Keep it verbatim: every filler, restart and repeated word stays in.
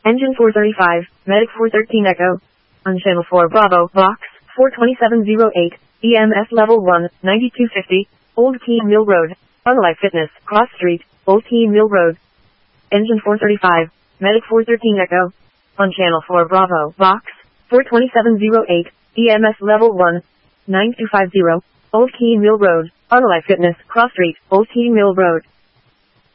Engine four thirty-five, Medic four thirteen Echo. On Channel four Bravo, Box, four twenty-seven oh eight, E M S Level one, ninety-two fifty, Old Key Mill Road, Armalite Fitness, Cross Street, Old Key Mill Road. Engine four thirty-five, Medic four thirteen Echo. On Channel four Bravo, Box, four twenty-seven oh eight, E M S Level one, nine two five zero, Old Key Mill Road, Armalite Fitness, Cross Street, Old Key Mill Road.